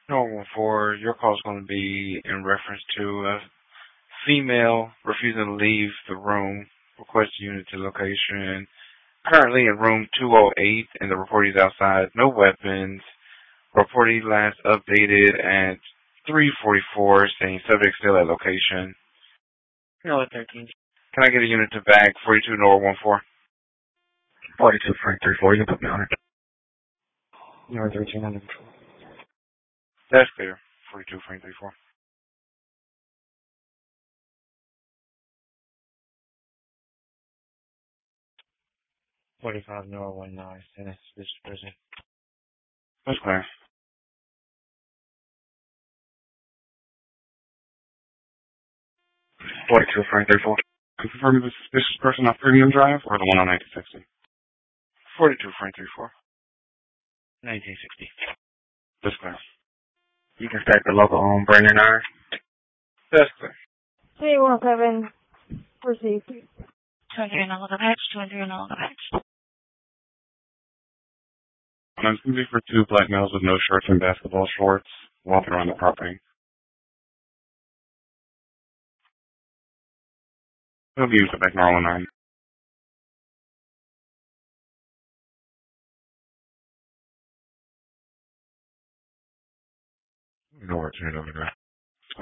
Normal for your call is going to be in reference to a female refusing to leave the room. Request unit to location. Currently in room 208, and the reportee's outside. No weapons. Reportee last updated at 3:44, saying subject still at location. No, 13. Can I get a unit to bag 42 Nor 14? 42 Frank 34. You can put me on it. Nor 13 under control. That's clear. 42 Frank 34. 45 Nor 19. And it's this prison. That's clear. 42 Frank 34. Confirm the suspicious person on Premium Drive or the one on 1960? 42 Frank 34. 1960. That's clear. You can stack the local on Brandon R. That's clear. 317. Proceed. 200 and all the patch, 200 and all the patch. And it's going to be for two black males with no shirts and basketball shorts walking around the property. They'll be used back Normal 9. No words, over there.